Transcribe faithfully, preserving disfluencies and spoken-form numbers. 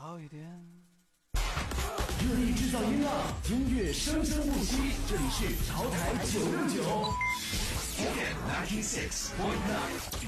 好一点。 热力制造音浪，音乐生生不息。这里是潮台九六九 ，F M ninety six point nine。